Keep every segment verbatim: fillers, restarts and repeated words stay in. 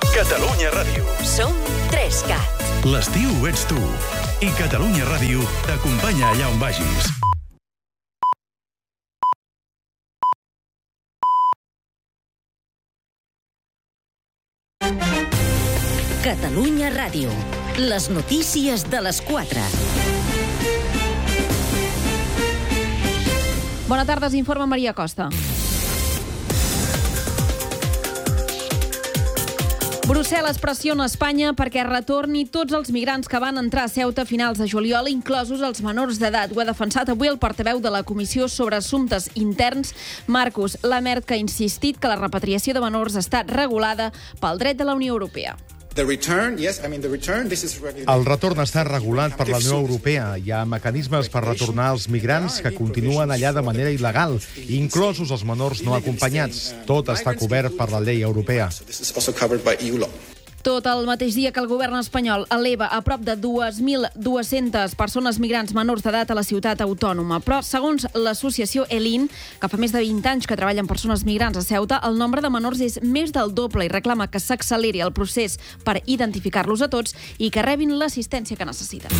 Catalunya Ràdio. Som tres cat. L'estiu ets tu. I Catalunya Ràdio t'acompanya allà on vagis. Catalunya Ràdio. Les notícies de les quatre. Bona tarda, us informa Maria Costa. Brussel·les pressiona Espanya perquè retorni tots els migrants que van entrar a Ceuta a finals de juliol, inclosos els menors d'edat. Ho ha defensat avui el portaveu de la Comissió sobre Assumptes Interns, Marcus Lammert, que ha insistit que la repatriació de menors està regulada pel dret de la Unió Europea. El retorn està regulat per la Unió Europea. Hi ha mecanismes per retornar els migrants que continuen allà de manera il·legal, inclosos els menors no acompanyats. Tot està cobert per la llei europea. Tot el mateix dia que el govern espanyol eleva a prop de dos mil dues-centes persones migrants menors d'edat a la ciutat autònoma. Però, segons l'associació ELIN, que fa més de vint anys que treballa amb persones migrants a Ceuta, el nombre de menors és més del doble i reclama que s'acceleri el procés per identificar-los a tots i que rebin l'assistència que necessiten.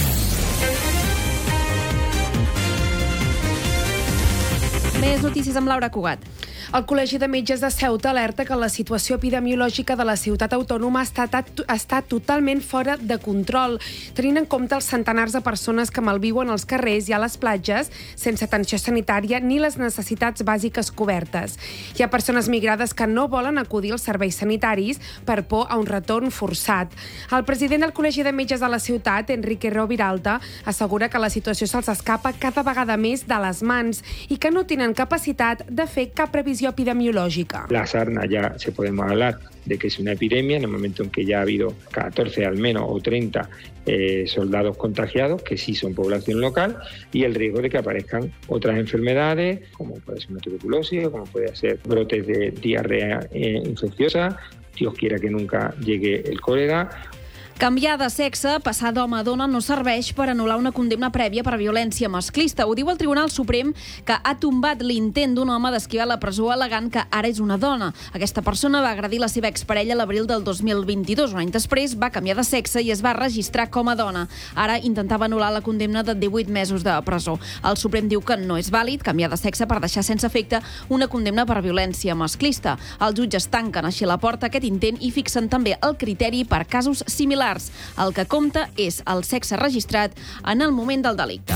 Més notícies amb Laura Cugat. El Col·legi de Metges de Ceuta alerta que la situació epidemiològica de la ciutat autònoma està, està totalment fora de control, tenint en compte els centenars de persones que malviuen als carrers i a les platges sense atenció sanitària ni les necessitats bàsiques cobertes. Hi ha persones migrades que no volen acudir als serveis sanitaris per por a un retorn forçat. El president del Col·legi de Metges de la ciutat, Enrique Roviralta, assegura que la situació se'ls escapa cada vegada més de les mans i que no tenen capacitat de fer cap previsió epidemiológica. La sarna ya se podemos hablar de que es una epidemia en el momento en que ya ha habido catorce al menos o treinta eh, soldados contagiados, que sí son población local, y el riesgo de que aparezcan otras enfermedades, como puede ser una tuberculosis o como puede ser brotes de diarrea eh, infecciosa, Dios quiera que nunca llegue el cólera. Canviar de sexe, passar d'home a dona, no serveix per anul·lar una condemna prèvia per violència masclista. Ho diu el Tribunal Suprem, que ha tombat l'intent d'un home d'esquivar la presó al·legant que ara és una dona. Aquesta persona va agredir la seva exparella a l'abril del dos mil vint-i-dos. Un any després va canviar de sexe i es va registrar com a dona. Ara intentava anul·lar la condemna de divuit mesos de presó. El Suprem diu que no és vàlid canviar de sexe per deixar sense efecte una condemna per violència masclista. Els jutges tanquen així la porta a aquest intent i fixen també el criteri per casos similars. El que compta és el sexe registrat en el moment del delicte.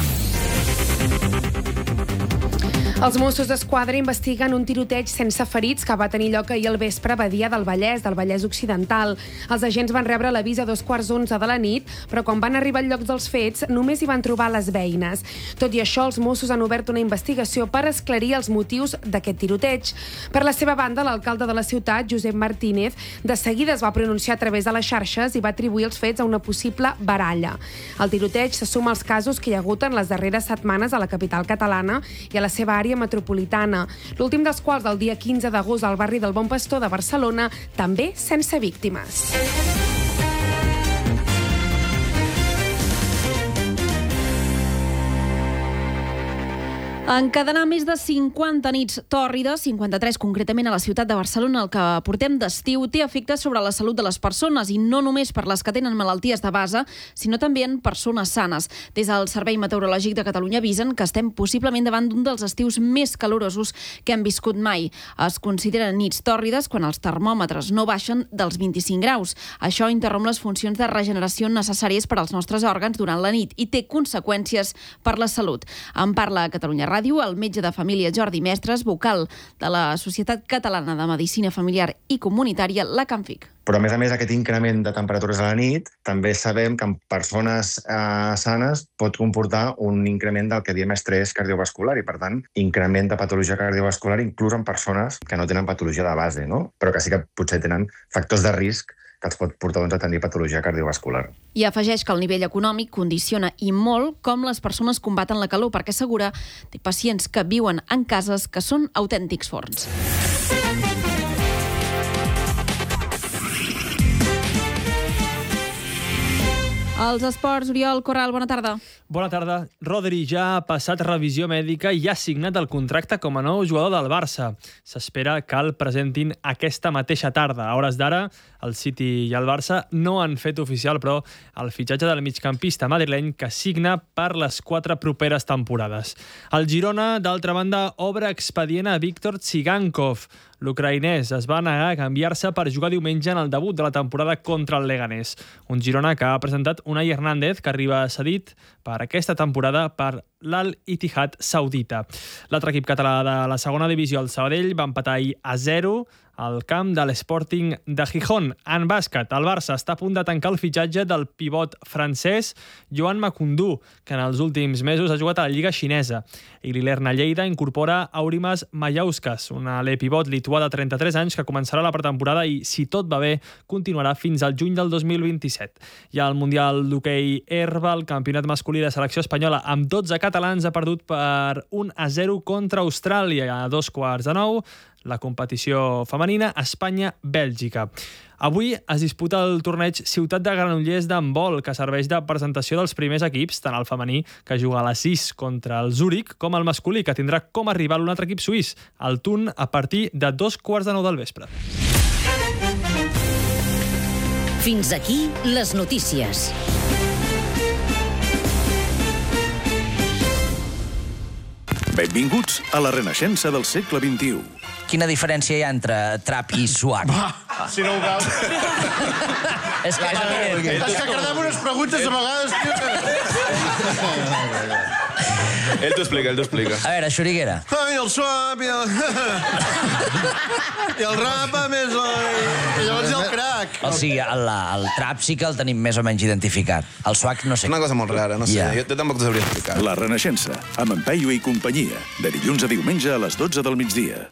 Els Mossos d'Esquadra investiguen un tiroteig sense ferits que va tenir lloc ahir al vespre a Badia del Vallès, del Vallès Occidental. Els agents van rebre l'avís a dos quarts onze de la nit, però quan van arribar al lloc dels fets només hi van trobar les veïnes. Tot i això, els Mossos han obert una investigació per esclarir els motius d'aquest tiroteig. Per la seva banda, l'alcalde de la ciutat, Josep Martínez, de seguida es va pronunciar a través de les xarxes i va atribuir els fets a una possible baralla. El tiroteig se suma als casos que hi ha hagut en les darreres setmanes a la capital catalana i a la seva àrea metropolitana, l'últim dels quals del dia quinze d'agost al barri del Bon Pastor de Barcelona, també sense víctimes. Encadenar més de cinquanta nits tòrrides, cinquanta-tres concretament a la ciutat de Barcelona, el que portem d'estiu, té efectes sobre la salut de les persones i no només per les que tenen malalties de base, sinó també en persones sanes. Des del Servei Meteorològic de Catalunya avisen que estem possiblement davant d'un dels estius més calorosos que hem viscut mai. Es consideren nits tòrrides quan els termòmetres no baixen dels vint-i-cinc graus. Això interromp les funcions de regeneració necessàries per als nostres òrgans durant la nit i té conseqüències per la salut. En parla a Catalunya Ràdio el metge de família Jordi Mestres, vocal de la Societat Catalana de Medicina Familiar i Comunitària, la CAMFIC. Però, a més a més, aquest increment de temperatures a la nit també sabem que en persones eh, sanes pot comportar un increment del que diem estrès cardiovascular i, per tant, increment de patologia cardiovascular inclús en persones que no tenen patologia de base, no? Però que sí que potser tenen factors de risc que els pot portar doncs, a tenir patologia cardiovascular. I afegeix que el nivell econòmic condiciona i molt com les persones combaten la calor, perquè assegura té pacients que viuen en cases que són autèntics forns. Els esports, Oriol Corral, bona tarda. Bona tarda. Rodri ja ha passat revisió mèdica i ha signat el contracte com a nou jugador del Barça. S'espera que el presentin aquesta mateixa tarda. A hores d'ara, el City i el Barça no han fet oficial, però, el fitxatge del migcampista madrileny que signa per les quatre properes temporades. El Girona, d'altra banda, obre expedient a Víctor Tsigankov. L'ucraïnès es va negar a canviar-se per jugar diumenge en el debut de la temporada contra el Leganés. Un Girona que ha presentat Unai Hernández, que arriba cedit per aquesta temporada per l'Al-Ittihad saudita. L'altre equip català de la segona divisió, el Sabadell, va empatar ahir a zero al camp de l'Sporting de Gijón. En bàsquet, el Barça està a punt de tancar el fitxatge del pivot francès Joan Macundú, que en els últims mesos ha jugat a la Lliga xinesa. I l'Ilerna Lleida incorpora Aurimas Majauskas, un alè pivot lituà de trenta-tres anys que començarà la pretemporada i, si tot va bé, continuarà fins al juny del dos mil vint-i-set. I al Mundial d'hoquei herba, el campionat masculí de selecció espanyola amb dotze catalans ha perdut per un a zero contra Austràlia a dos quarts de nou. La competició femenina Espanya-Bèlgica. Avui es disputa el torneig Ciutat de Granollers d'handbol, que serveix de presentació dels primers equips, tant el femení, que juga a les sis contra el Zúrich, com el masculí, que tindrà com a rival un altre equip suís, el Thun, a partir de dos quarts de nou del vespre. Fins aquí les notícies. Benvinguts a la renaixença del segle vint-i-u. Quina diferència hi ha entre trap i swag? Si no ho veus... És que és evident. És que cardem unes preguntes a vegades, tio. Ell t'ho explica, ell t'ho explica. A veure, Xuriguera. Ai, el swap i el... I el rap, a més... I llavors hi ha el crack. O sigui, el, el trap sí que el tenim més o menys identificat. El swag no sé. Una cosa molt rara, no sé. Yeah. Jo, jo tampoc t'ho sabria explicar. La renaixença, amb en Peyu i companyia, de dilluns a diumenge a les dotze del migdia.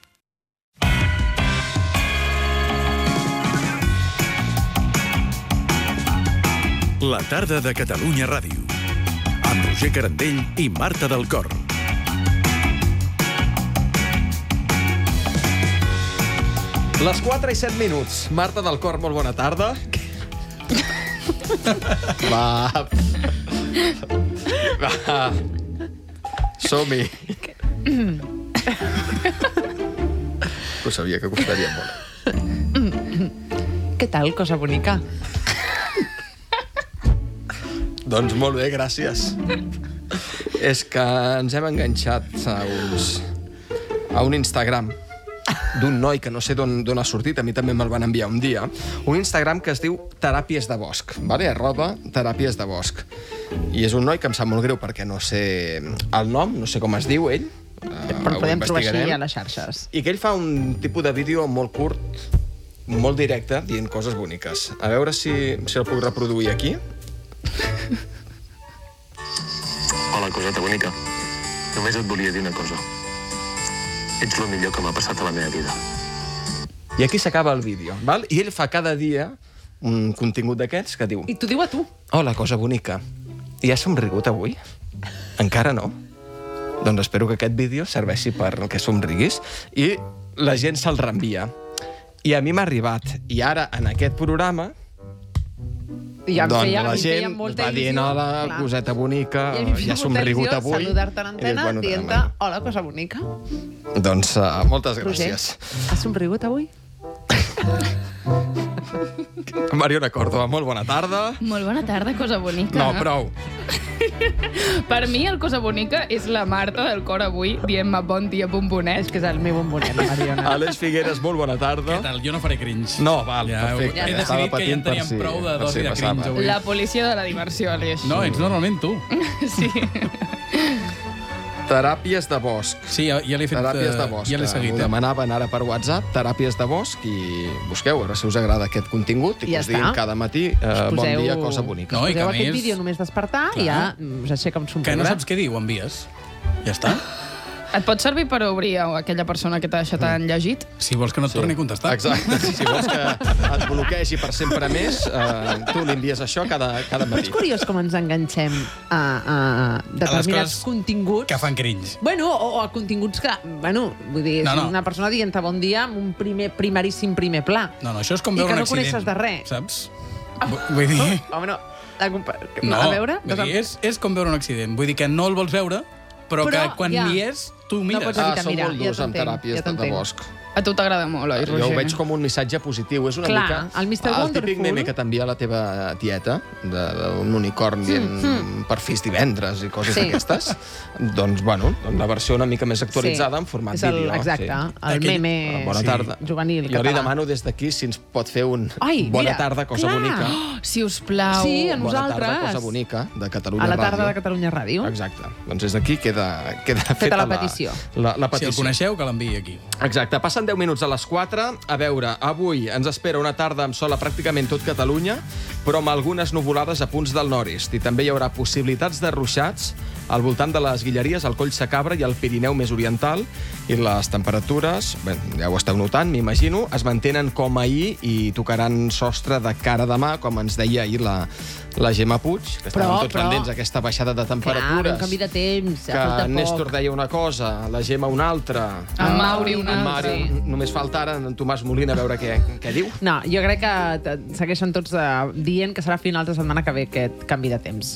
La tarda de Catalunya Ràdio, amb Roger Carandell i Marta del Cor. Les quatre i set minuts. Marta del Cor, molt bona tarda. Va. Va. Som-hi. Ho sabia que costaria molt. Què tal, cosa bonica? Doncs molt bé, gràcies. És que ens hem enganxat a uns... a un Instagram d'un noi que no sé d'on ha sortit, a mi també me'l van enviar un dia, un Instagram que es diu Teràpies de Bosc, vale? Arroba Teràpies de Bosc. I és un noi que em sap molt greu perquè no sé el nom, no sé com es diu ell. Però podem trobar així a les xarxes. I que ell fa un tipus de vídeo molt curt, molt directe, dient coses boniques. A veure si, si el puc reproduir aquí. Hola, coseta bonica. Només et volia dir una cosa. Ets el millor que m'ha passat a la meva vida. I aquí s'acaba el vídeo, val? I ell fa cada dia un contingut d'aquests que diu... I t'ho diu a tu. Hola, cosa bonica. I has somrigut avui? Encara no? Doncs espero que aquest vídeo serveixi per que somriguis. I la gent se'l reenvia. I a mi m'ha arribat. I ara, en aquest programa... I ja em doncs feia, la em feia gent molta va dient, hola, clar. Coseta bonica, I a mi em feia ja ha molta somrigut il·lusió avui. saludar-te a l'antena Bueno, dient-te, hola, cosa bonica. Doncs uh, moltes Roger, gràcies. has somrigut avui? Mariona Córdoba, molt bona tarda. Molt bona tarda, cosa bonica. No, prou. Per mi, el cosa bonica és la Marta del Cor avui dient-me bon dia, bombonet. És que és el meu bombonet, Mariona. Àlex Figueres, molt bona tarda. Què tal? Jo no faré cringe. No, val, ja, perfecte. He decidit que ja en teníem si, prou de dosi de cringe avui. La policia de la diversió, Aleix. No, ets normalment tu. Sí. Teràpies de Bosc. Sí, ja, ja l'he fet... Teràpies de Bosc. Ja l'he seguit. Ho demanaven ara per WhatsApp, Teràpies de Bosc, i busqueu, a veure si us agrada aquest contingut, i ja que us diguin cada matí eh, poseu... bon dia, cosa bonica. No, poseu aquest més... vídeo només despertar i ja us aixeca un somriure. Que no saps què diu, envies. Ja està. Et pot servir per obrir a aquella persona que t'ha deixat mm. enllegit? Si vols que no et sí. torni a contestar. Exacte. Si vols que et bloquegi per sempre més, eh, tu li envies això cada, cada matí. Però és curiós com ens enganxem a, a determinats a continguts... que fan cringe. Bueno, o, o a continguts que... Bueno, vull dir, no, no. una persona dient-te bon dia amb un primer, primeríssim primer pla. No, no, això és com veure un accident. I que no coneixes de res. Saps? Vull dir... Home, no. A, compa- No, a veure? vull dir, és, és com veure un accident. Vull dir que no el vols veure, però, Però, que quan ja. hi és, tu mires. pots Ah, evitar som mirar, molt ja durs amb t'entenc, teràpies ja de, de t'entenc. bosc. A tu t'agrada molt, oi, Roger? Jo ho veig com un missatge positiu. És una Clar, mica... el mister El típic Wonderful. meme que t'envia la teva tieta, d'un unicorn dient mm. per fis divendres i coses Sí. d'aquestes. Doncs, bueno, la versió una mica més actualitzada en format És el, vídeo. exacte, Sí. el Aquell- meme Bona tarda. juvenil Jo li català. demano des d'aquí si ens pot fer un Ai, Bona mira, tarda, cosa clar. bonica. Oh, si us plau. Sí, a Bona tarda, nosaltres. cosa bonica, de Catalunya A la Ràdio. tarda de Catalunya Ràdio. Exacte. Doncs des d'aquí queda, queda feta, Feta la petició. La, la Si petició. el coneixeu, que l'enviï aquí. Exacte, passen deu minuts a les quatre. A veure, avui ens espera una tarda amb sol a pràcticament tot Catalunya, però amb algunes nuvolades a punts del nord-est. I també hi haurà possibilitats de ruixats al voltant de les Guilleries, al Coll Sacabra i al Pirineu més oriental. I les temperatures, bé, ja ho esteu notant, m'imagino, es mantenen com ahir i tocaran sostre de cara demà, com ens deia ahir la, la Gemma Puig, que estàvem Però, tots però- pendents d'aquesta baixada de Clar, ve temperatures. un canvi de temps, que falta en Néstor poc. deia una cosa, la Gemma una altra. En Mauri una En altra. Mauri, només falta ara en Tomàs Molina a veure què, què diu. No, jo crec que t- segueixen tots uh, dient que serà finals de setmana que ve aquest canvi de temps.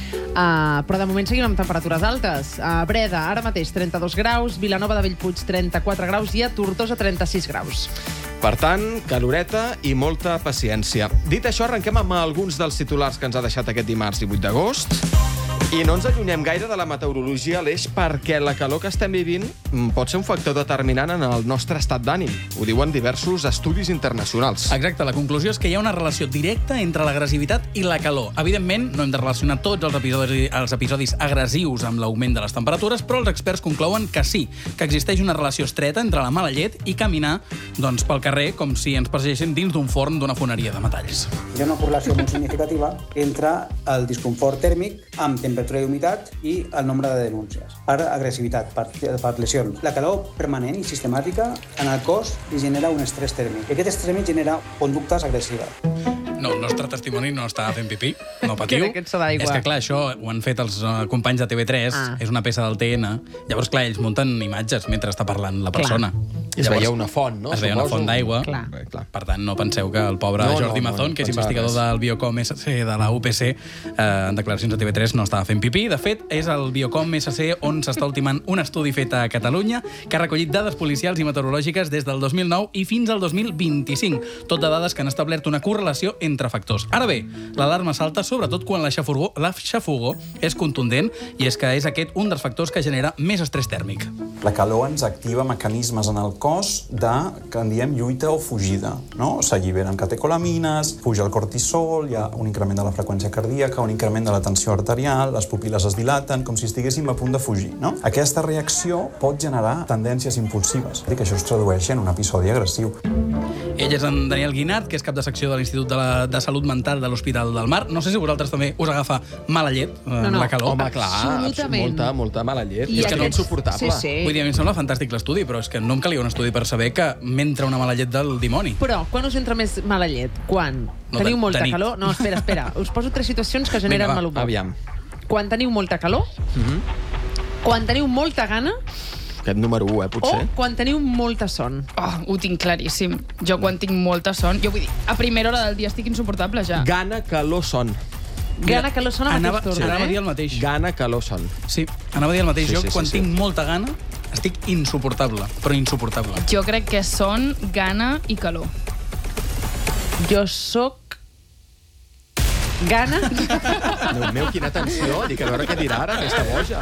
Uh, però de moment seguim amb temperatures altes. A Breda, ara mateix, trenta-dos graus, Vilanova de Bellpuig, trenta-quatre graus i a Tortosa, trenta-sis graus. Per tant, caloreta i molta paciència. Dit això, arrenquem amb alguns dels titulars que ens ha deixat aquest dimarts divuit d'agost. I no ens allunyem gaire de la meteorologia a l'eix perquè la calor que estem vivint pot ser un factor determinant en el nostre estat d'ànim. Ho diuen diversos estudis internacionals. Exacte, la conclusió és que hi ha una relació directa entre l'agressivitat i la calor. Evidentment, no hem de relacionar tots els episodis, els episodis agressius amb l'augment de les temperatures, però els experts conclouen que sí, que existeix una relació estreta entre la mala llet i caminar doncs, pel carrer com si ens perseguessin dins d'un forn d'una foneria de metalls. Hi ha una correlació molt significativa entre el disconfort tèrmic amb temperatura i humitat i el nombre de denúncies per agressivitat, per, per lesions. La calor permanent i sistemàtica en el cos li genera un estrès tèrmic. I aquest estrès tèrmic genera conductes agressives. No, el nostre testimoni no està fent pipí, no patiu. Que aquest serà d'aigua. És que, clar, això ho han fet els uh, companys de T V tres, Ah. és una peça del T N. Llavors, clar, ells munten imatges mentre està parlant la persona. I es veia una font, no? Es veia una Suposo. font d'aigua. Clar. Bé, clar. Per tant, no penseu que el pobre No, no, Jordi no, Mazón, no que és pensava investigador res. del Biocom S C de la U P C, eh, en declaracions a T V tres no estava fent pipí. De fet, és el Biocom S C on s'està ultimant un estudi fet a Catalunya que ha recollit dades policials i meteorològiques des del dos mil nou i fins al dos mil vint-i-cinc. Tot de dades que han establert una correlació entre factors. Ara bé, l'alarma salta sobretot quan la xafogó, la xafogó és contundent i és que és aquest un dels factors que genera més estrès tèrmic. La calor ens activa mecanismes en el cos de, que en diem, lluita o fugida. No? S'alliberen catecolamines, puja el cortisol, hi ha un increment de la freqüència cardíaca, un increment de la tensió arterial, les pupil·les es dilaten, com si estiguéssim a punt de fugir. No? Aquesta reacció pot generar tendències impulsives, i que això es tradueix en un episodi agressiu. Ell és en Daniel Guinart, que és cap de secció de l'Institut de, la, de Salut Mental de l'Hospital del Mar. No sé si vosaltres també us agafa mala llet, eh, No, no. la calor. Home, clar, Absolutament. molta, molta mala llet. I és que no aquests- insuportable. Sí, sí. Vull dir, a mi em sembla fantàstic l'estudi, però és que no em calia un estudi per saber que m'entra una mala llet del dimoni. Però, quan us entra més mala llet? Quan? No, teniu de- molta de nit. calor? No, espera, espera. Us poso tres situacions que generen Vinga, va, mal humor. Aviam. Quan teniu molta calor, Mhm. quan teniu molta gana Aquest número u, eh, potser. o quan teniu molta son. Oh, ho tinc claríssim. Jo quan tinc molta son... Jo vull dir, a primera hora del dia estic insuportable ja. Gana, calor, son. Gana, calor, son a Anava, mateix torn, anava a dir eh? el mateix. Gana, calor, son. Sí, anava a dir el mateix. Sí, jo, sí, sí, quan sí. tinc molta gana, estic insuportable, però insuportable. Jo crec que son, gana i calor. Jo sóc... Gana? Déu meu, quina tensió. Dic, a veure què dirà ara, aquesta boja.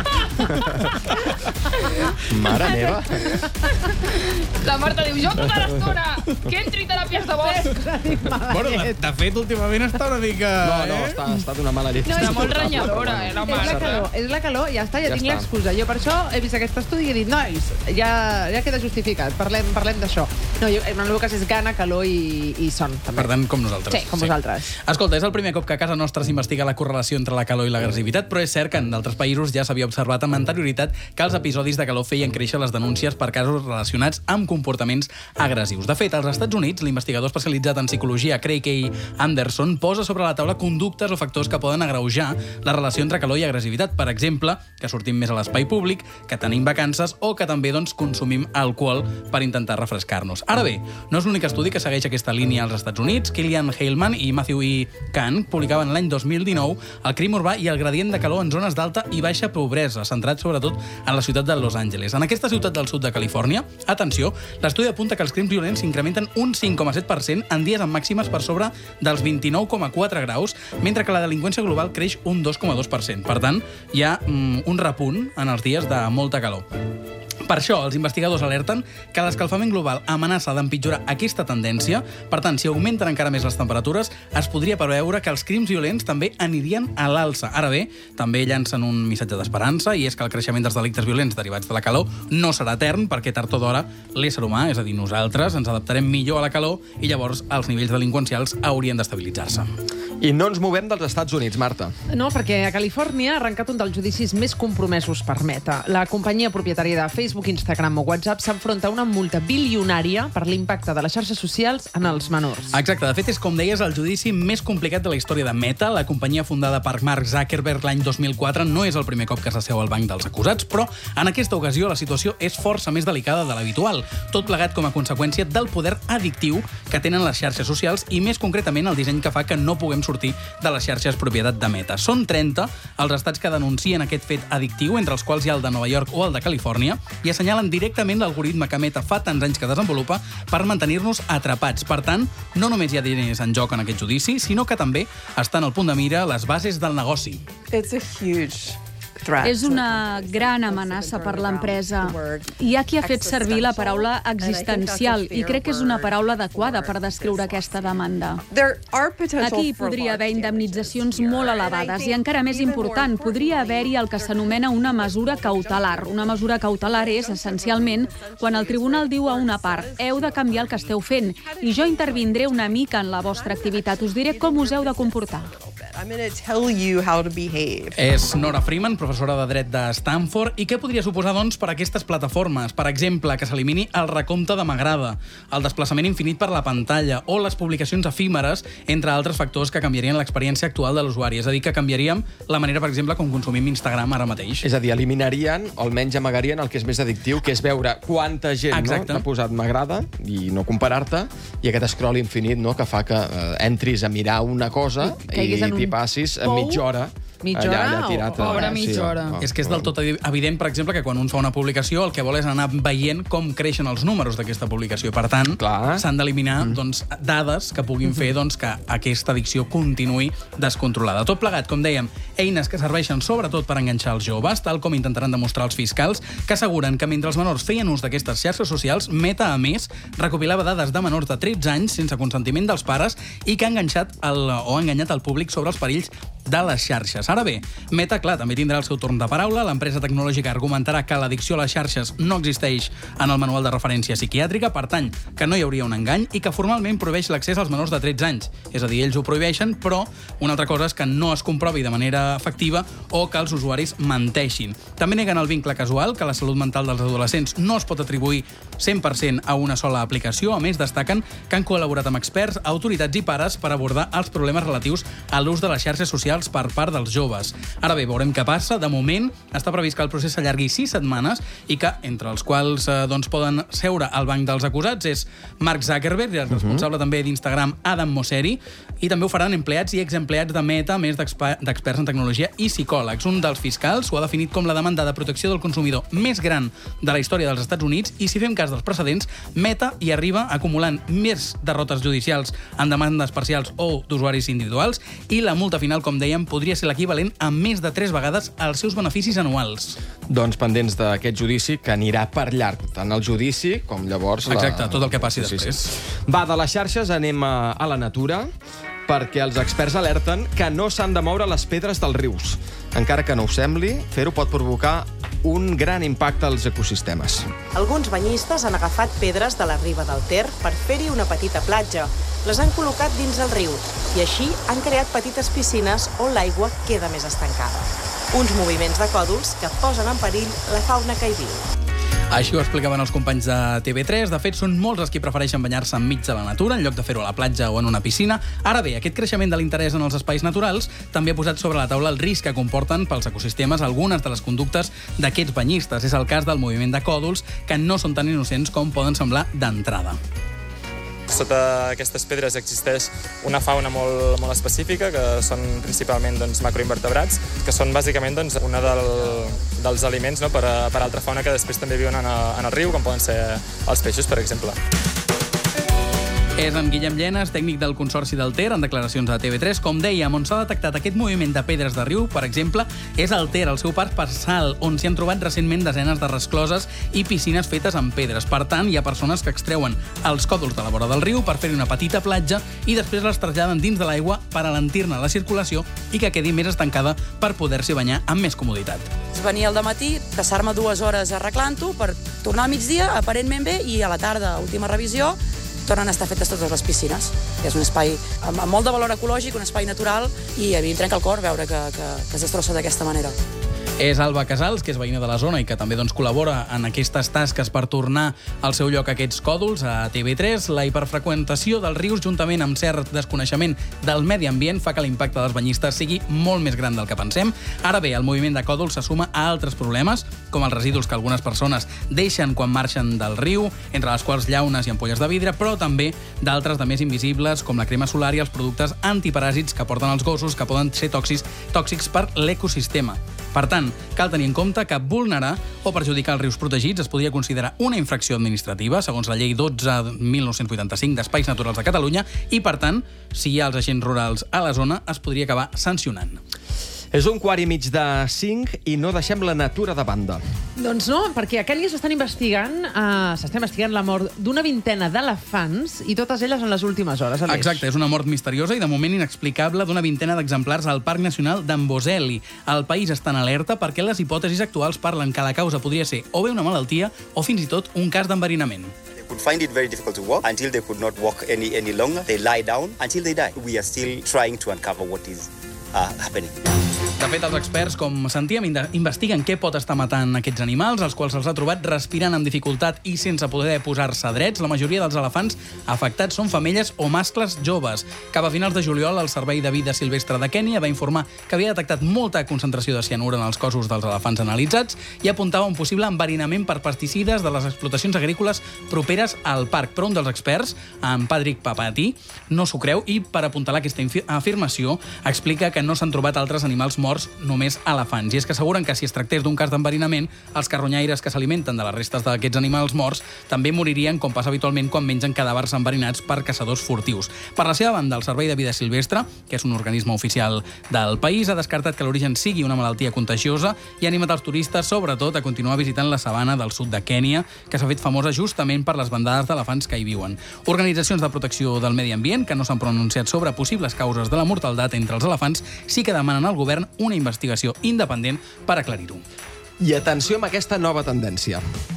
Mare meva. La Marta diu, jo tota l'estona, que entri teràpies de bosc. Bueno, de, de fet, últimament està una mica... No, no, eh? està, està d'una mala llet. No, és molt renyadora, eh, la És la Marta. calor, és la calor, ja està, ja, Ja tinc està. l'excusa. Jo per això he vist aquest estudi i he dit, nois, ja, ja queda justificat, parlem, parlem d'això. No, jo, en el meu cas és gana, calor i, i son, també. Per tant, com nosaltres. Sí, com vosaltres. Escolta, és el primer cop que a casa nostra s'investiga la correlació entre la calor i l'agressivitat, però és cert que en d'altres països ja s'havia observat amb anterioritat que els episodis de calor feien créixer les denúncies per casos relacionats amb comportaments agressius. De fet, als Estats Units, l'investigador especialitzat en psicologia Craig A. Anderson posa sobre la taula conductes o factors que poden agreujar la relació entre calor i agressivitat. Per exemple, que sortim més a l'espai públic, que tenim vacances o que també doncs, consumim alcohol per intentar refrescar-nos. Ara bé, no és l'únic estudi que segueix aquesta línia als Estats Units. Killian Heilman i Matthew E. Kahn publicaven l'any dos mil dinou el crim urbà i el gradient de calor en zones d'alta i baixa pobresa, centrat sobretot en la ciutat de Los Angeles. En aquesta ciutat del sud de Califòrnia, atenció, l'estudi apunta que els crims violents s'incrementen un cinc coma set per cent en dies amb màximes per sobre dels vint-i-nou coma quatre graus, mentre que la delinqüència global creix un dos coma dos per cent. Per tant, hi ha mm, un repunt en els dies de molta calor. Per això, els investigadors alerten que l'escalfament global amenaça d'empitjorar aquesta tendència. Per tant, si augmenten encara més les temperatures, es podria preveure que els crims violents també anirien a l'alça. Ara bé, també llancen un missatge d'esperança, i és que el creixement dels delictes violents derivats de la calor no serà etern, perquè tard o d'hora l'ésser humà, és a dir, nosaltres, ens adaptarem millor a la calor i llavors els nivells delinqüencials haurien d'estabilitzar-se. I no ens movem dels Estats Units, Marta. No, perquè a Califòrnia ha arrencat un dels judicis més compromesos per Meta. La companyia propietària de Facebook, Instagram o WhatsApp s'enfronta a una multa bilionària per l'impacte de les xarxes socials en els menors. Exacte, de fet és, com deies, el judici més complicat de la història de Meta. La companyia fundada per Mark Zuckerberg l'any dos mil quatre no és el primer cop que s'asseu al banc dels acusats, però en aquesta ocasió la situació és força més delicada de l'habitual, tot plegat com a conseqüència del poder addictiu que tenen les xarxes socials i, més concretament, el disseny que fa que no puguem sortir de les xarxes propietat de Meta. Són trenta els estats que denuncien aquest fet addictiu, entre els quals hi ha el de Nova York o el de Califòrnia, i assenyalen directament l'algoritme que Meta fa tants anys que desenvolupa per mantenir-nos atrapats. Per tant, no només hi ha diners en joc en aquest judici, sinó que també estan al punt de mira les bases del negoci. It's a huge... És una gran amenaça per l'empresa. Hi ha qui ha fet servir la paraula existencial i crec que és una paraula adequada per descriure aquesta demanda. Aquí podria haver indemnitzacions molt elevades i, encara més important, podria haver-hi el que s'anomena una mesura cautelar. Una mesura cautelar és, essencialment, quan el tribunal diu a una part heu de canviar el que esteu fent i jo intervindré una mica en la vostra activitat. Us diré com us heu de comportar. I'm going to tell you how to behave. És Nora Freeman, professora de dret de Stanford. I què podria suposar, doncs, per a aquestes plataformes? Per exemple, que s'elimini el recompte de m'agrada, el desplaçament infinit per la pantalla o les publicacions efímeres, entre altres factors que canviarien l'experiència actual de l'usuari. És a dir, que canviaríem la manera, per exemple, com consumim Instagram ara mateix. És a dir, eliminarien, o almenys amagarien el que és més addictiu, que és veure quanta gent no, t'ha posat m'agrada i no comparar-te, i aquest scroll infinit no, que fa que eh, entris a mirar una cosa i t'hi passis a mitja hora. Mitja hora? Allà, allà tirat, o, pobra mitja hora. Sí, o, o, és que és del tot evident, per exemple, que quan un fa una publicació el que vol és anar veient com creixen els números d'aquesta publicació. Per tant, s'han d'eliminar mm. doncs, dades que puguin fer doncs, que aquesta addicció continuï descontrolada. Tot plegat, com dèiem, eines que serveixen sobretot per enganxar els joves, tal com intentaran demostrar els fiscals, que asseguren que mentre els menors feien ús d'aquestes xarxes socials, Meta, a més, recopilava dades de menors de tretze anys sense consentiment dels pares i que ha enganxat el, o ha enganyat el públic sobre els perills de les xarxes. Ara bé, Meta, clar, també tindrà el seu torn de paraula. L'empresa tecnològica argumentarà que l'addicció a les xarxes no existeix en el manual de referència psiquiàtrica, per tant, que no hi hauria un engany i que formalment prohibeix l'accés als menors de tretze anys. És a dir, ells ho prohibeixen, però una altra cosa és que no es comprovi de manera efectiva o que els usuaris menteixin. També neguen el vincle casual, que la salut mental dels adolescents no es pot atribuir cent per cent a una sola aplicació. A més, destaquen que han col·laborat amb experts, autoritats i pares per abordar els problemes relatius a l'ús de les xarxes socials per part dels joves. Ara bé, veurem què passa. De moment, està previst que el procés s'allargui sis setmanes i que, entre els quals eh, doncs, poden seure al banc dels acusats, és Mark Zuckerberg, el responsable uh-huh. també d'Instagram, Adam Mosseri, i també ho faran empleats i exempleats de Meta, més d'experts en tecnologia i psicòlegs. Un dels fiscals ho ha definit com la demanda de protecció del consumidor més gran de la història dels Estats Units i, si fem cas dels precedents, Meta hi arriba acumulant més derrotes judicials en demandes parcials o d'usuaris individuals i la multa final, com dèiem, podria ser l'equivalent a més de tres vegades els seus beneficis anuals. Doncs pendents d'aquest judici, que anirà per llarg, tant el judici com llavors... Exacte, la... tot el que passi sí, després. Sí, sí. Va, de les xarxes anem a, a la natura, perquè els experts alerten que no s'han de moure les pedres dels rius. Encara que no ho sembli, fer-ho pot provocar un gran impacte als ecosistemes. Alguns banyistes han agafat pedres de la riba del Ter per fer-hi una petita platja. Les han col·locat dins el riu i així han creat petites piscines on l'aigua queda més estancada. Uns moviments de còdols que posen en perill la fauna que hi viu. Així ho explicaven els companys de T V tres. De fet, són molts els qui prefereixen banyar-se enmig de la natura en lloc de fer-ho a la platja o en una piscina. Ara bé, aquest creixement de l'interès en els espais naturals també ha posat sobre la taula el risc que comporten pels ecosistemes algunes de les conductes d'aquests banyistes. És el cas del moviment de còdols, que no són tan innocents com poden semblar d'entrada. Sota aquestes pedres existeix una fauna molt, molt específica, que són principalment doncs, macroinvertebrats, que són bàsicament doncs, una del, dels aliments, no, per, a, per a altra fauna que després també viuen en, a, en el riu, com poden ser els peixos, per exemple. És en Guillem Llenes, tècnic del Consorci del Ter, en declaracions a T V tres. Com dèiem, on s'ha detectat aquest moviment de pedres de riu, per exemple, és al Ter, al seu parc Parsal, on s'hi han trobat recentment desenes de rescloses i piscines fetes amb pedres. Per tant, hi ha persones que extreuen els còdols de la vora del riu per fer-hi una petita platja i després les traslladen dins de l'aigua per alentir-ne la circulació i que quedi més estancada per poder-s'hi banyar amb més comoditat. Venia al dematí, passar-me dues hores arreglant-ho per tornar al migdia, aparentment bé, i a la tarda, última revisió, tornen a estar fetes totes les piscines. És un espai amb molt de valor ecològic, un espai natural, i a mi em trenca el cor veure que, que, que es destrossa d'aquesta manera. És Alba Casals, que és veïna de la zona i que també doncs, col·labora en aquestes tasques per tornar al seu lloc aquests còdols a T V tres. La hiperfreqüentació dels rius, juntament amb cert desconeixement del medi ambient, fa que l'impacte dels banyistes sigui molt més gran del que pensem. Ara bé, el moviment de còdols s'assuma a altres problemes, com els residus que algunes persones deixen quan marxen del riu, entre les quals llaunes i ampolles de vidre, però també d'altres de més invisibles, com la crema solar i els productes antiparàsits que porten els gossos, que poden ser tòxics, tòxics per l'ecosistema. Per tant, cal tenir en compte que vulnerar o perjudicar els rius protegits es podria considerar una infracció administrativa, segons la llei dotze mil nou-cents vuitanta-cinc d'Espais Naturals de Catalunya, i, per tant, si hi ha els agents rurals a la zona, es podria acabar sancionant. És un quart i mig de cinc i no deixem la natura de banda. Doncs no, perquè aquell dia s'estan investigant, uh, s'està investigant la mort d'una vintena d'elefants i totes elles en les últimes hores. Aleix. Exacte, és una mort misteriosa i de moment inexplicable d'una vintena d'exemplars al Parc Nacional d'Amboseli. El país està en alerta perquè les hipòtesis actuals parlen que la causa podria ser o bé una malaltia o fins i tot un cas d'enverinament. They could find it very difficult to walk until they could not walk any, any longer. They lie down until they die. We are still trying to uncover what is uh, happening. De fet, els experts, com sentíem, investiguen què pot estar matant aquests animals, els quals els ha trobat respirant amb dificultat i sense poder posar-se drets. La majoria dels elefants afectats són femelles o mascles joves. Cap a finals de juliol, el Servei de Vida Silvestre de Kènia va informar que havia detectat molta concentració de cianur en els cossos dels elefants analitzats i apuntava un possible enverinament per pesticides de les explotacions agrícoles properes al parc. Però un dels experts, en Patrick Papati, no s'ho creu i, per apuntalar aquesta afirmació, explica que no s'han trobat altres animals morts, només elefants. I és que asseguren que si es tractés d'un cas d'enverinament, els carronyaires que s'alimenten de les restes d'aquests animals morts també moririen, com passa habitualment quan mengen cadàvers enverinats per caçadors furtius. Per la seva banda, el Servei de Vida Silvestre, que és un organisme oficial del país, ha descartat que l'origen sigui una malaltia contagiosa i ha animat els turistes, sobretot, a continuar visitant la sabana del sud de Kènia, que s'ha fet famosa justament per les bandades d'elefants que hi viuen. Organitzacions de protecció del medi ambient, que no s'han pronunciat sobre possibles causes de la mortaldat entre els elefants, sí que demanen al govern una investigació independent per aclarir-ho. I atenció amb aquesta nova tendència.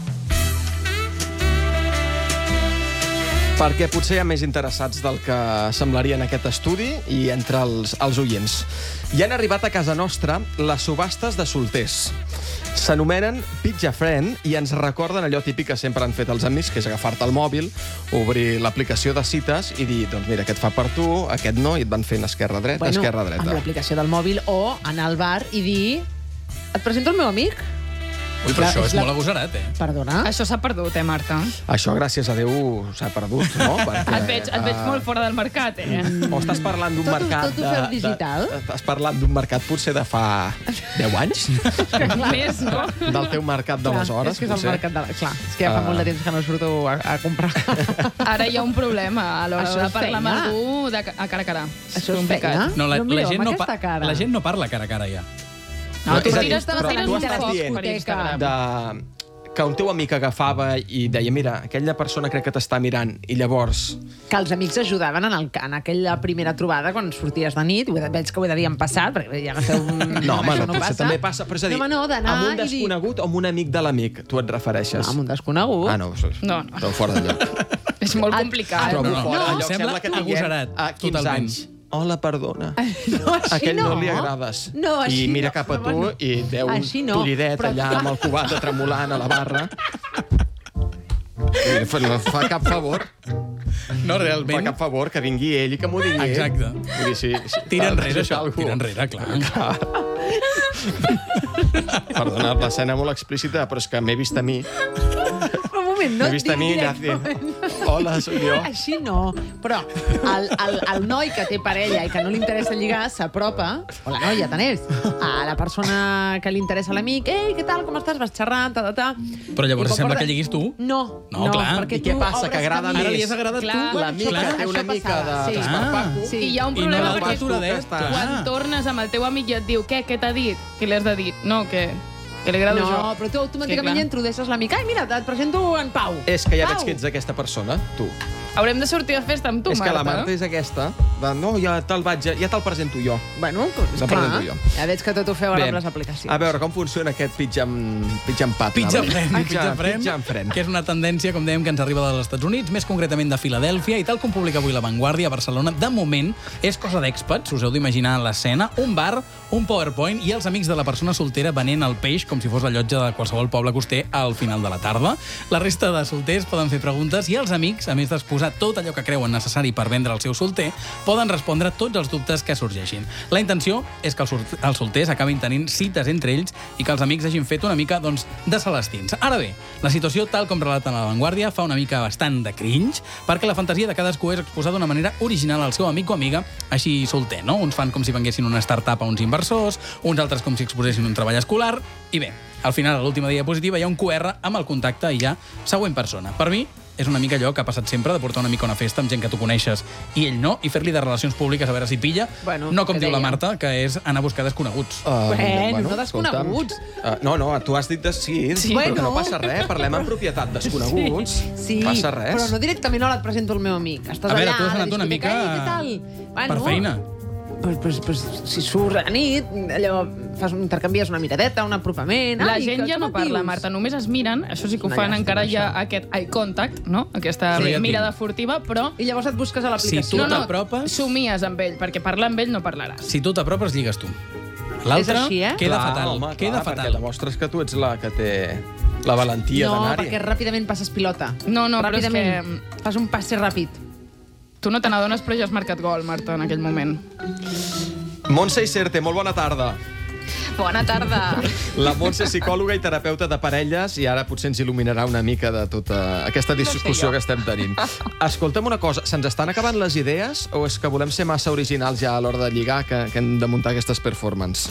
Perquè potser hi ha més interessats del que semblaria en aquest estudi i entre els, els oients. Hi han arribat a casa nostra les subhastes de solters. S'anomenen Pitch a Friend i ens recorden allò típic que sempre han fet els amics, que és agafar-te el mòbil, obrir l'aplicació de cites i dir, doncs mira, aquest fa per tu, aquest no, i et van fent esquerra-dreta, bueno, esquerra-dreta. Amb l'aplicació del mòbil o anar al bar i dir, et presento el meu amic. Ui, però això és molt agosarat, eh? Perdona? Això s'ha perdut, eh, Marta? Això, gràcies a Déu, s'ha perdut, no? Perquè, et veig, et veig molt fora del mercat, eh? O estàs parlant d'un tot, mercat... Tot ho feu digital? De, estàs parlant d'un mercat potser de fa deu anys? Més, no? Del teu mercat d'aleshores, potser. És que és el mercat de... Clar, és que ja fa uh... molt de temps que no surto a, a comprar. Ara hi ha un problema a l'hora de parlar amb algú de, a cara a cara. Això és feina? No, la, no la, gent no pa la gent no parla cara a cara, ja. No, tu és tires, dir, tires un foc per Instagram. De... que un teu amic agafava i deia, mira, aquella persona crec que t'està mirant, i llavors... Que els amics ajudaven en, el, en aquella primera trobada quan sorties de nit, veig que ho he de dir en passat, perquè ja no sé... Un... No, home, no, no potser passa. també passa, però és a dir, no, no, amb un desconegut o amb un amic de l'amic, tu et refereixes? No, amb un desconegut. Ah, no, no, no. Però fora de lloc. És molt complicat. Trobo no, fora no, de lloc, sembla sembla que tinguem agosarat, quinze totalment. anys. hola, perdona. No, així Aquell no. no li agrades. No, així I mira no. cap a Però tu bueno, i deu un així no, tollidet però allà clar. amb el cubat tremolant a la barra. I no fa cap favor. No, realment. Fa cap favor que vingui ell i que m'ho digui. Exacte. Vull dir, sí, sí, Tira clar, enrere, això això. algú. Tira enrere, clar. Clar. Perdona, l'escena molt explícita, però és que m'he vist a mi. Però un moment, no M'he vist a mi allà dient, hola, soc jo. Així no, però el, el, el noi que té parella i que no li interessa lligar s'apropa, o la noia, tant és, a la persona que li interessa a l'amic. Ei, què tal, com estàs? Vas xerrant, ta, ta, ta. Però llavors I quan sembla porta- que lliguis tu? No, No, clar. perquè I què tu passa, obres que agrada camí. més? Ara li has agradat Clar, tu? L'amic clar, que té una això mica de passava, sí. desparpaco. Sí. I hi ha un I no problema la perquè pasco que d'ell, està... quan tornes amb el teu amic i et diu què, què t'ha dit? Què li has de dir? No, que, que li agrado No, jo. però tu automàticament Sí, ja clar. introdueixes l'amic. Ai, mira, et presento en Pau. És que ja Pau. veig que ets aquesta persona, tu. Haurem de sortir a festa amb tu, És que Marta. la Marta és aquesta, de, no, ja te'l vaig, ja te'l presento jo. Bueno, Te'l clar, presento jo. ja veig que tot ho feu ara Bé, amb les aplicacions. A veure, com funciona aquest pitjam, pitjam pat? Pizza anava a dir. Friend, Pitjam, Pizza Friend, Pitjam Friend. que és una tendència, com dèiem, que ens arriba dels Estats Units, més concretament de Filadèlfia, i tal com publica avui La Vanguardia, a Barcelona, de moment, és cosa d'èxpats, us heu d'imaginar l'escena, un bar, un PowerPoint i els amics de la persona soltera venent el peix com si fos la llotja de qualsevol poble coster al final de la tarda. La resta de solters poden fer preguntes i els amics, a més d'exposar tot allò que creuen necessari per vendre el seu solter, poden respondre tots els dubtes que sorgeixin. La intenció és que els, sol- els solters acabin tenint cites entre ells i que els amics hagin fet una mica, doncs, de celestins. Ara bé, la situació, tal com relaten a La Vanguardia, fa una mica bastant de cringe, perquè la fantasia de cadascú és exposar d'una manera original al seu amic o amiga, així solter, no? Uns fan com si venguessin una startup a uns inversors, uns altres com si exposessin un treball escolar, i bé, al final, a l'última diapositiva, hi ha un Q R amb el contacte i ja següent persona. Per mi, és una mica allò que ha passat sempre, de portar una mica a una festa amb gent que tu coneixes i ell no, i fer-li de relacions públiques a veure si pilla, Bueno, no com què diu la deia? Marta, que és anar a buscar desconeguts. Uh, Bueno, no desconeguts. Uh, no, no, tu has dit de sí, Sí. però Bueno. que no passa res, parlem en propietat, desconeguts. Sí, passa res. però no directament hola, et presento el meu amic. Estàs A veure, allà, tu has a la anat una discoteca, mica "Ei, què tal?" Bueno, per feina. Pues, pues, pues, si surts a nit, allò, fas, intercanvies una miradeta, un apropament... La Ai, gent que- ja com no et parla, dius? Marta, només es miren, això sí que ho Una fan, llàstima, encara hi ha això. aquest eye contact, no? Aquesta Sí, ja et mirada dic. furtiva, però... I llavors et busques a l'aplicació. Si tu no, no, t'apropes- somies amb ell, perquè parlar amb ell no parlaràs. Si tu t'apropes, lligues tu. L'altre És així, eh? queda Clar, fatal. home, queda clar, fatal. perquè demostres que tu ets la que té la valentia No, d'anar-hi. perquè ràpidament passes pilota. No, no, però és ràpidament. Fas un passe ràpid. Tu no te n'adones, però ja has marcat gol, Marta, en aquell moment. Montse Iserte, molt bona tarda. Bona tarda. La Montse és psicòloga i terapeuta de parelles i ara potser ens il·luminarà una mica de tota aquesta discussió jo. que estem tenint. Escolta'm una cosa, se'ns estan acabant les idees o és que volem ser massa originals ja a l'hora de lligar que, que hem de muntar aquestes performances?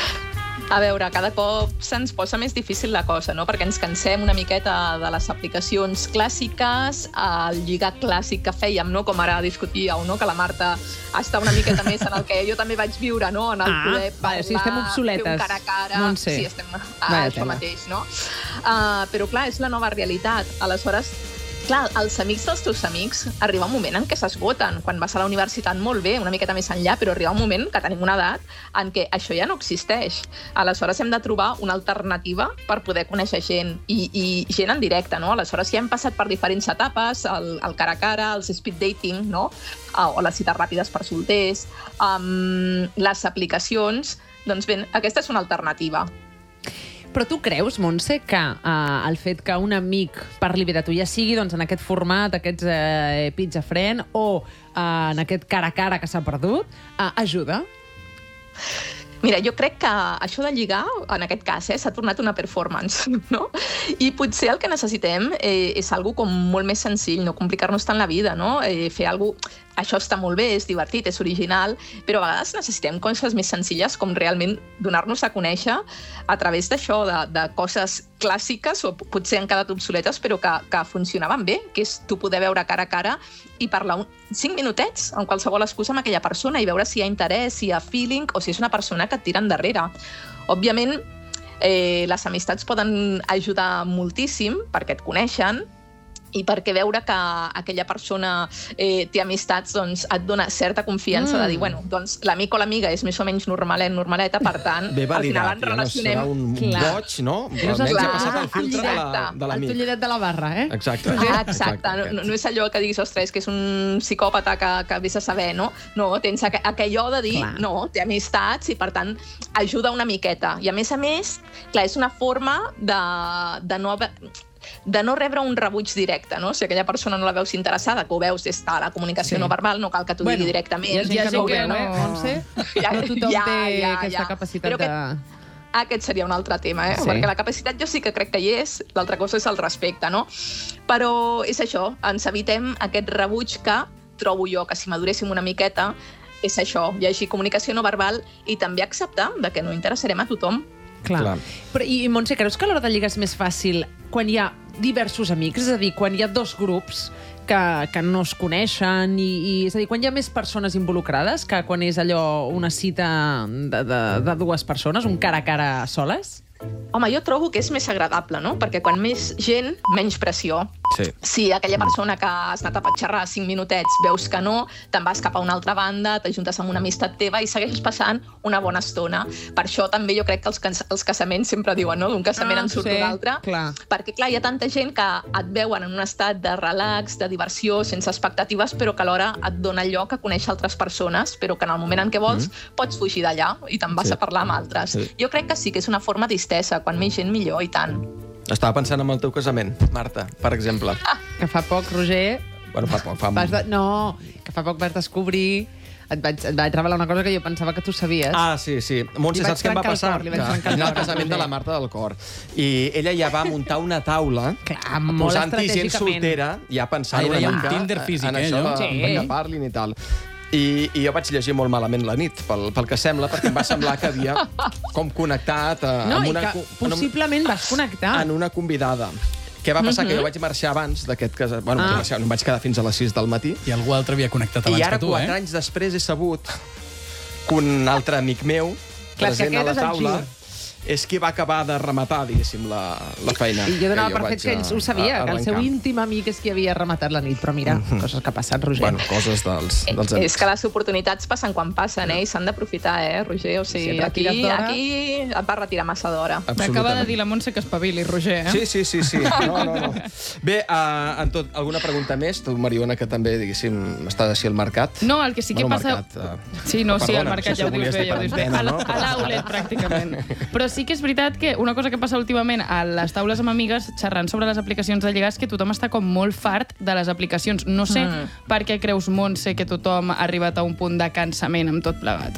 A veure, cada cop se'ns posa més difícil la cosa, no? Perquè ens cansem una miqueta de les aplicacions clàssiques, el lligar clàssic que fèiem, no? Com ara discutíeu, no? Que la Marta està una miqueta més en el que jo també vaig viure, no? En el Ah, poder parlar, vale, o sigui, estem obsoletes. fer un cara a cara... No en sé. Sí, estem a Vaya això tela. mateix, no? Uh, però clar, és la nova realitat. Aleshores, clar, els amics dels teus amics arriba un moment en què s'esgoten. Quan vas a la universitat molt bé, una miqueta més enllà, però arriba un moment que tenim una edat en què això ja no existeix. Aleshores hem de trobar una alternativa per poder conèixer gent i, i gent en directe, no? Aleshores ja hem passat per diferents etapes, el, el cara a cara, els speed dating, no? Uh, o les cites ràpides per solters, um, les aplicacions, doncs bé, aquesta és una alternativa. Però tu creus, Montse, que uh, el fet que un amic parli bé de tu, ja sigui doncs, en aquest format, aquests uh, pizza friend, o uh, en aquest cara a cara que s'ha perdut, uh, ajuda? Mira, jo crec que això de lligar, en aquest cas, eh, s'ha tornat una performance, no? I potser el que necessitem eh, és algo com molt més senzill, no complicar-nos tant la vida, no? Eh, fer algo... Això està molt bé, és divertit, és original, però a vegades necessitem coses més senzilles com realment donar-nos a conèixer a través d'això, de, de coses clàssiques o potser han quedat obsoletes però que, que funcionaven bé, que és tu poder veure cara a cara i parlar un, cinc minutets amb qualsevol excusa amb aquella persona i veure si hi ha interès, si hi ha feeling o si és una persona que et tira endarrere. Òbviament, eh, les amistats poden ajudar moltíssim perquè et coneixen, i perquè veure que aquella persona eh, té amistats, doncs et dona certa confiança mm. de dir, bueno, doncs l'amic o l'amiga és més o menys normalet, normaleta, per tant, ben al final ens relacionem... No serà un Clar. boig, no? Almenys ha passat el filtre de la- de El l'amic. tullidet de la barra, eh? Exacte. Ah, exacte, no, no és allò que diguis, ostres, que és un psicòpata que, que vés a saber, no? No, tens aqu aquellò de dir, clar. No, té amistats i, per tant, ajuda una miqueta. I, a més a més, clar, és una forma de, de no haver... de no rebre un rebuig directe, no? Si aquella persona no la veus interessada, que ho veus des de la comunicació Sí. no verbal, no cal que t'ho Bueno, digui directament. hi ha gent que no ho veu, no, eh, Montse? No tothom té aquesta capacitat de... Aquest seria un altre tema, eh? Sí. Perquè la capacitat jo sí que crec que hi és, l'altra cosa és el respecte, no? Però és això, ens evitem aquest rebuig que trobo jo que si maduréssim una miqueta és això, llegir comunicació no verbal i també acceptar de que no interessarem a tothom. Clar. Clar. Però, I, Montse, creus que a l'hora de lligar és més fàcil quan hi ha diversos amics? És a dir, quan hi ha dos grups que, que no es coneixen, i, i, és a dir, quan hi ha més persones involucrades que quan és allò una cita de, de, de dues persones, un cara a cara soles? Home, jo trobo que és més agradable, no? Perquè quan més gent, menys pressió. Sí. Si aquella persona que has anat a patxarrar cinc minutets veus que no, te'n vas cap a una altra banda, t'ajuntes amb una amistat teva i segueixes passant una bona estona. Per això també jo crec que els, cas els casaments sempre diuen, no? D'un casament Ah, en surt sí, un altre. clar. Perquè, clar, hi ha tanta gent que et veuen en un estat de relax, de diversió, sense expectatives, però que alhora et dona lloc a conèixer altres persones, però que en el moment en què vols mm. pots fugir d'allà i te'n vas Sí. a parlar amb altres. Sí. Jo crec que sí que és una forma distesa. Quan més gent, millor, i tant. Estava pensant en el teu casament, Marta, per exemple. Que fa poc, Roger... Bueno, fa poc, fa... Vas de... No, que fa poc vas descobrir... Et vaig, et vaig revelar una cosa que jo pensava que tu sabies. Ah, sí, sí. Montse, Li vaig saps què em va trencar el passar? cor, li vaig Que trencar el en el cor, casament de la Roger. Marta del Cor. I ella ja va muntar una taula, Clar, molt posant-hi gent estratègicament. soltera, ja pensant Ah, era una ja un mica Tinder físic, en eh, això, allò? de, Sí. de que parlin i tal. I, I jo vaig llegir molt malament la nit, pel, pel que sembla, perquè em va semblar que havia com connectat eh, No, amb i una, que co- en un- possiblement vas connectar. en una convidada. Què va passar? Mhm. Que jo vaig marxar abans d'aquest casament. Bueno, Ah. ah. no em vaig quedar fins a les sis del matí. I algú altre havia connectat abans I ara, que tu, quatre eh? anys després, he sabut que un altre amic meu, Clar, és que present a la aquest és el taula, xur. és qui va acabar de rematar, diguéssim, la, la feina. I jo donava jo per vaig fet que ell a- ho sabia, a- que el seu arrencar. íntim amic és qui havia rematat la nit. Però mira, coses que passen, Roger. Bueno, coses dels, dels És amics. que les oportunitats passen quan passen, eh? I s'han d'aprofitar, eh, Roger? O Si sigui, et aquí, retires d'hora- aquí et vas retirar massa d'hora. M'acaba de dir la Montse que espavili, Roger, eh? Sí, sí, sí, sí. No, no, no. Bé, uh, en tot, alguna pregunta més? Tu, Mariona, que també, diguéssim, estàs així al mercat. No, el que sí que bueno, passa... Mercat, uh... Sí, no, sí, al Perdona, mercat si ja ho ho dius volies bé, dir ja ho per dius bé. antena, A no? a l'outlet, pràcticament. Però sí que és veritat que una cosa que passa últimament a les taules amb amigues, xerrant sobre les aplicacions de lligar, és que tothom està com molt fart de les aplicacions. No sé Mm. per què creus, Montse, que tothom ha arribat a un punt de cansament amb tot plegat.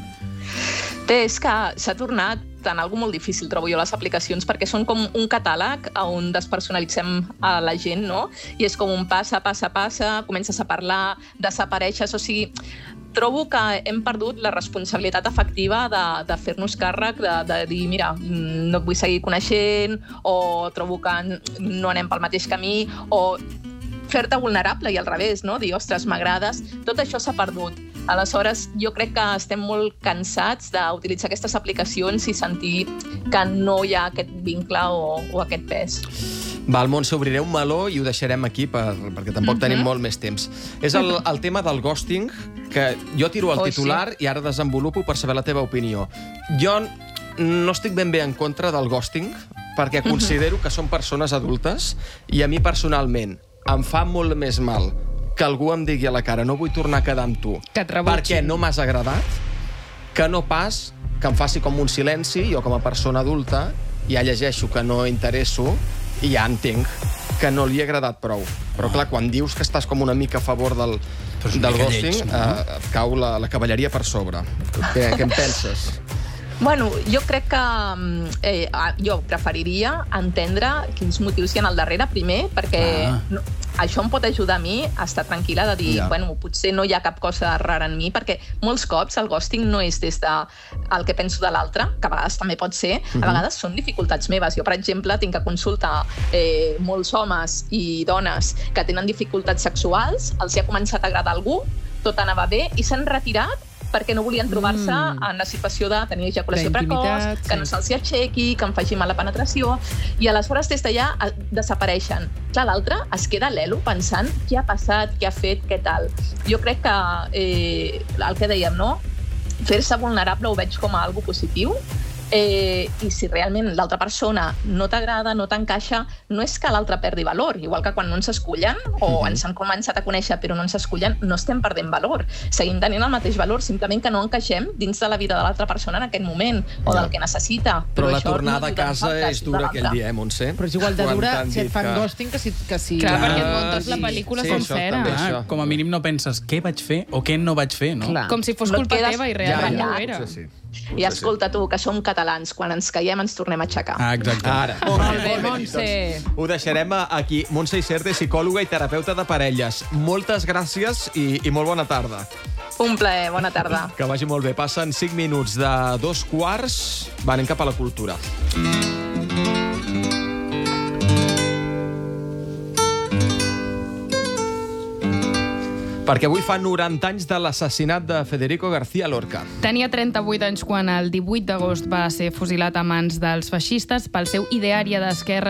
Té, és que s'ha tornat en algo molt difícil, trobo jo, les aplicacions, perquè són com un catàleg on despersonalitzem a la gent, no? I és com un passa, passa, passa, comences a parlar, desapareixes, o sigui, trobo que hem perdut la responsabilitat efectiva de, de fer-nos càrrec, de, de dir, mira, no et vull seguir coneixent, o trobo que no anem pel mateix camí, o fer-te vulnerable i al revés, no? Dir, ostres, m'agrades. Tot això s'ha perdut. Aleshores, jo crec que estem molt cansats d'utilitzar aquestes aplicacions i sentir que no hi ha aquest vincle o, o aquest pes. Val, Montse, obriré un meló i ho deixarem aquí per, perquè tampoc Mhm. tenim molt més temps. És el, el tema del ghosting, que jo tiro el Oh, titular sí. i ara desenvolupo per saber la teva opinió. Jo no estic ben bé en contra del ghosting, perquè considero que són persones adultes i a mi personalment em fa molt més mal que algú em digui a la cara no vull tornar a quedar amb tu Que et rebutgin. perquè no m'has agradat, que no pas que em faci com un silenci, jo com a persona adulta ja llegeixo que no interesso i ja entenc que no li ha agradat prou. Però clar, quan dius que estàs com una mica a favor del, és una del mica ghosting, lleig, no? eh, et cau la, la cavalleria per sobre. Què, què en penses? Bueno, jo crec que eh, jo preferiria entendre quins motius hi ha al darrere, primer, perquè Ah. no, això em pot ajudar a mi a estar tranquil·la de dir, Ja. bueno, potser no hi ha cap cosa rara en mi, perquè molts cops el ghosting no és des de el que penso de l'altre, que a vegades també pot ser, Mhm. a vegades són dificultats meves. Jo, per exemple, tinc que consultar eh, molts homes i dones que tenen dificultats sexuals, els hi ha començat a agradar algú, tot anava bé i s'han retirat perquè no volien trobar-se mm. en la situació de tenir ejaculació precoç, que no se'ls aixequi, que em faci mal la penetració, i aleshores des d'allà desapareixen. Clar, l'altre es queda a l'elo pensant què ha passat, què ha fet, què tal. Jo crec que eh, el que dèiem, no? Fer-se vulnerable ho veig com a algo positiu, Eh, i si realment l'altra persona no t'agrada, no t'encaixa, no és que l'altre perdi valor, igual que quan no ens escullen o mm-hmm. ens han començat a conèixer però no ens escullen, no estem perdent valor, seguim tenint el mateix valor, simplement que no encaixem dins de la vida de l'altra persona en aquest moment o del que necessita. Però, però la tornada no a casa és dura aquell dia, eh, Montse? Però és igual de dura si et fan que... ghosting que si... Que si... Clar, ah, perquè et muntes sí, la pel·lícula sí, sencera. Ah, com a mínim no penses què vaig fer o què no vaig fer, no? Clar. Com si fos culpa quedes... teva i realment ja, ja. no ho era. Sí, sí. I escolta tu, que som catalans, quan ens caiem ens tornem a aixecar. Ah, exacte. Ara. Molt bé, Montse. Doncs ho deixarem aquí. Montse Isern, psicòloga i terapeuta de parelles. Moltes gràcies i, i molt bona tarda. Un plaer, bona tarda. Que vagi molt bé. Passen cinc minuts de dos quarts. Va, anem cap a la cultura. Perquè avui fa noranta anys de l'assassinat de Federico García Lorca. Tenia trenta-vuit anys quan el divuit d'agost va ser fusilat a mans dels feixistes pel seu ideari d'esquerra